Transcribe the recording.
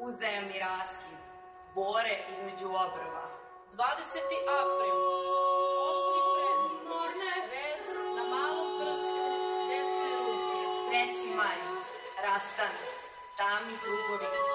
uzajamni raskid, bore između obrva. 20. april, oštri predmet, rez na malom prstu, desne ruke. 3. maj, rastane, tamni krugovi